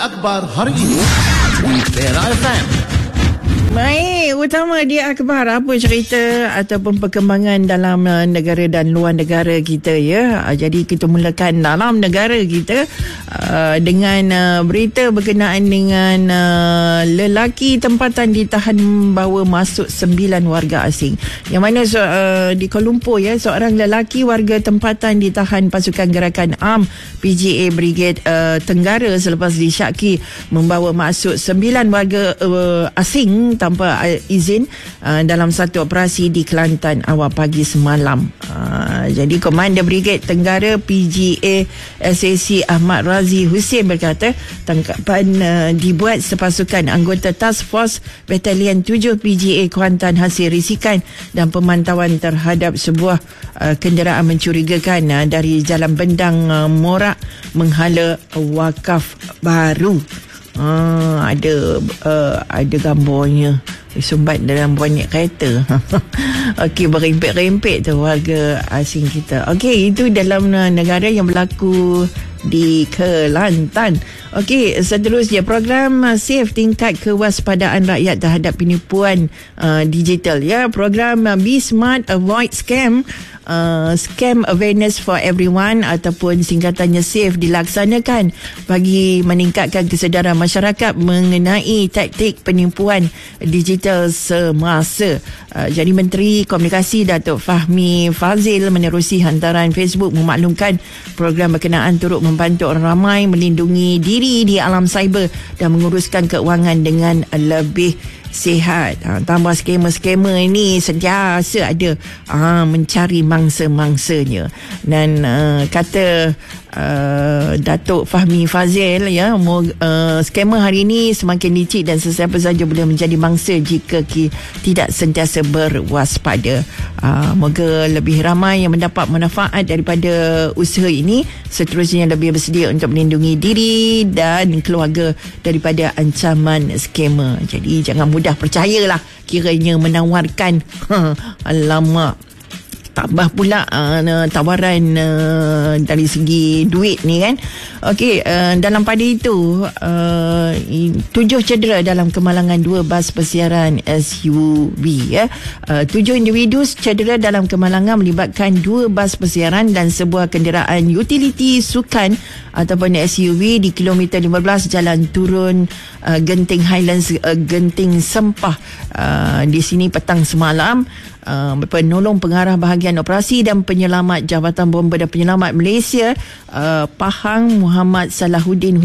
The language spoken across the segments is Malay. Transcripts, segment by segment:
Akbar hari ini di Era FM. Baik, utama Dia Akhbar, apa cerita ataupun perkembangan dalam negara dan luar negara kita ya. Jadi kita mulakan dalam negara kita dengan berita berkenaan dengan lelaki tempatan ditahan membawa masuk 9 warga asing. Yang mana di Kuala Lumpur ya, seorang lelaki warga tempatan ditahan pasukan gerakan ARM PGA Brigade Tenggara selepas disyaki membawa masuk 9 warga asing tanpa izin dalam satu operasi di Kelantan awal pagi semalam. Jadi Komander Brigade Tenggara PGA SAC Ahmad Razi Hussein berkata tangkapan dibuat sepasukan anggota Task Force Batalion 7 PGA Kuantan hasil risikan dan pemantauan terhadap sebuah kenderaan mencurigakan dari Jalan Bendang Morak menghala wakaf baru. Ada gambarnya sumbat dalam banyak kereta. Okey, berempit-rempit tu warga asing kita. Okey, itu dalam negara yang berlaku di Kelantan. Okey, seterusnya program SAFE tingkat kewaspadaan rakyat terhadap penipuan digital ya. Program Be Smart Avoid Scam Scam Awareness for Everyone ataupun singkatannya SAFE dilaksanakan bagi meningkatkan kesedaran masyarakat mengenai taktik penipuan digital semasa. Jadi Menteri Komunikasi Datuk Fahmi Fazil menerusi hantaran Facebook memaklumkan program berkenaan turut membantu orang ramai melindungi diri di alam cyber dan menguruskan keuangan dengan lebih sihat. Tambah skamer-skamer ini sentiasa ada mencari mangsa-mangsanya. Dan kata Datuk Fahmi Fazil ya, skamer hari ini semakin licik dan sesiapa saja boleh menjadi mangsa jika tidak sentiasa berwaspada. Moga lebih ramai yang mendapat manfaat daripada usaha ini, seterusnya lebih bersedia untuk melindungi diri dan keluarga daripada ancaman skamer. Jadi jangan mudah percayalah kiranya menawarkan alamak tambah pula tawaran dari segi duit ni kan. Okey, dalam pada itu 7 cedera dalam kemalangan 2 bas persiaran SUV ya. 7 individu cedera dalam kemalangan melibatkan 2 bas persiaran dan sebuah kenderaan utility sukan ataupun SUV di kilometer 15 jalan turun Genting Highlands Genting Sempah di sini petang semalam. Penolong pengarah bahagian operasi dan penyelamat Jabatan Bomba dan Penyelamat Malaysia Pahang Muhammad Salahuddin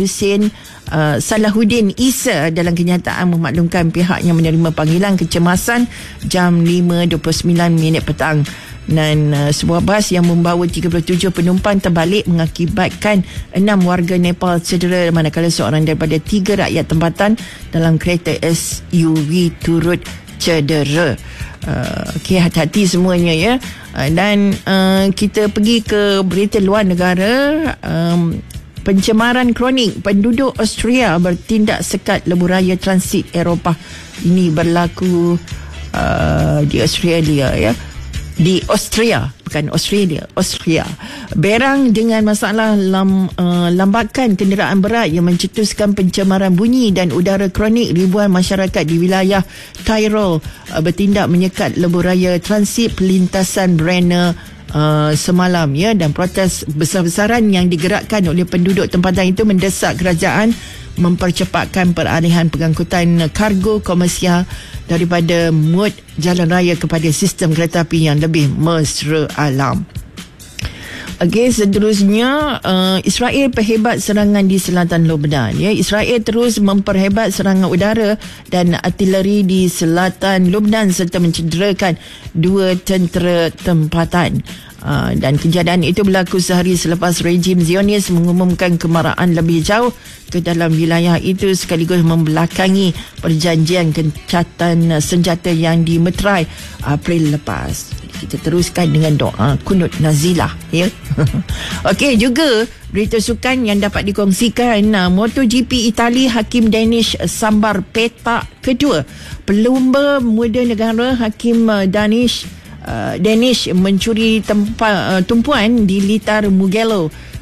Isa dalam kenyataan memaklumkan pihaknya menerima panggilan kecemasan jam 5.29 petang. Dan sebuah bas yang membawa 37 penumpang terbalik mengakibatkan 6 warga Nepal cedera manakala seorang daripada 3 rakyat tempatan dalam kereta SUV turut cedera. Okey, hati-hati semuanya ya. Dan kita pergi ke berita luar negara. Pencemaran kronik, penduduk Austria bertindak sekat lebuh raya transit Eropah. Ini berlaku di Australia ya. Di Austria, bukan Australia, Austria. Berang dengan masalah lambakan kenderaan berat yang mencetuskan pencemaran bunyi dan udara kronik, ribuan masyarakat di wilayah Tyrol bertindak menyekat lebuh raya transit perlintasan Brenner semalam ya. Dan protes besar-besaran yang digerakkan oleh penduduk tempatan itu mendesak kerajaan mempercepatkan peralihan pengangkutan kargo komersial daripada mod jalan raya kepada sistem kereta api yang lebih mesra alam. Okey, seterusnya Israel perhebat serangan di selatan Lebanon ya. Israel terus memperhebat serangan udara dan artileri di selatan Lebanon serta mencederakan 2 tentera tempatan. Dan kejadian itu berlaku sehari selepas rejim Zionis mengumumkan kemarahan lebih jauh ke dalam wilayah itu sekaligus membelakangi perjanjian gencatan senjata yang dimeterai April lepas. Kita teruskan dengan doa kunut nazilah ya. Okey, juga berita sukan yang dapat dikongsikan. MotoGP Itali, Hakim Danish sambar petak kedua. Pelumba muda negara Hakim Danish mencuri tumpuan di litar Mugello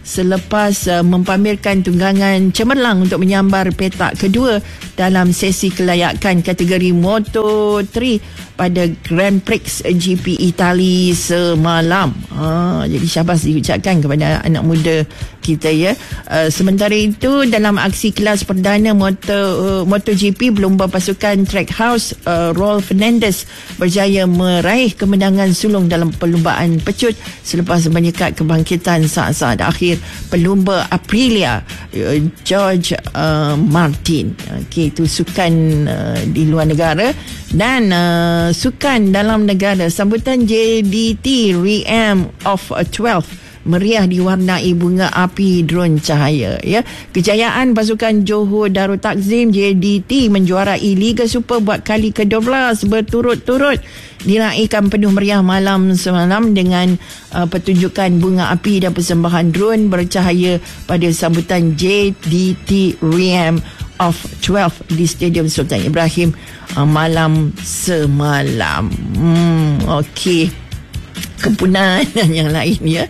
selepas mempamerkan tunggangan cemerlang untuk menyambar petak kedua dalam sesi kelayakan kategori Moto3 pada Grand Prix GP Itali semalam. Jadi syabas diucapkan kepada anak muda kita ya. Sementara itu dalam aksi kelas perdana MotoGP, pelumba pasukan Trackhouse Rolf Fernandez berjaya meraih kemenangan sulung dalam perlumbaan pecut selepas menyekat kebangkitan saat-saat akhir pelumba Aprilia George Martin. Itu sukan di luar negara. Dan sukan dalam negara, sambutan JDT Ream of 12 meriah diwarnai bunga api drone cahaya ya. Kejayaan pasukan Johor Darul Takzim JDT menjuarai Liga Super buat kali ke-12 berturut-turut diraihkan penuh meriah malam semalam dengan pertunjukan bunga api dan persembahan drone bercahaya pada sambutan JDT Ream of 12 di Stadium Sultan Ibrahim malam semalam. Okey, kempunan yang lain ya.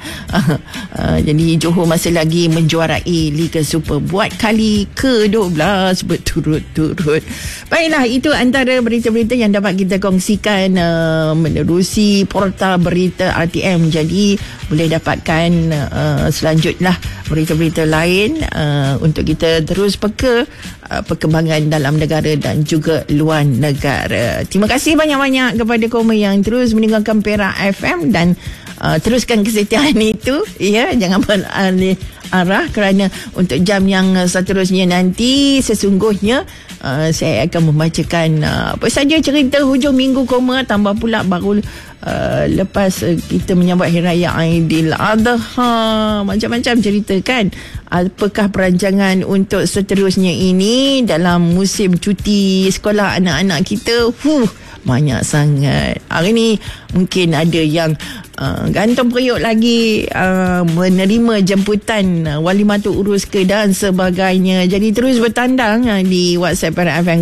Jadi Johor masih lagi menjuarai Liga Super buat kali ke-12 berturut-turut. Baiklah, itu antara berita-berita yang dapat kita kongsikan menerusi portal berita RTM. Jadi boleh dapatkan selanjutnya berita-berita lain untuk kita terus peka perkembangan dalam negara dan juga luar negara. Terima kasih banyak-banyak kepada kaum yang terus mendengarkan Perak FM dan teruskan kesetiaan itu ya, jangan beralih arah kerana untuk jam yang seterusnya nanti sesungguhnya saya akan membacakan apa saja cerita hujung minggu koma, tambah pula baru lepas kita menyambut Hari Raya Aidiladha, macam-macam cerita kan. Apakah perancangan untuk seterusnya ini dalam musim cuti sekolah anak-anak kita? Banyak sangat. Hari ni mungkin ada yang gantung periuk lagi menerima jemputan wali matu urus ke dan sebagainya. Jadi terus bertandang di WhatsApp Perak FM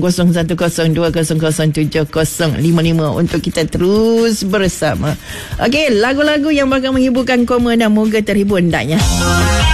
0102007055 untuk kita terus bersama. Okey, lagu-lagu yang bakal menghiburkan koma dan moga terhibur hendaknya.